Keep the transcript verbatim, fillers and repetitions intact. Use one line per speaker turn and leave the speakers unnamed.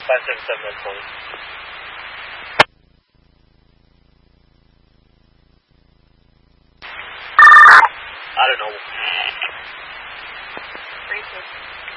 five seven seven nine twenty. I don't know.
Racist.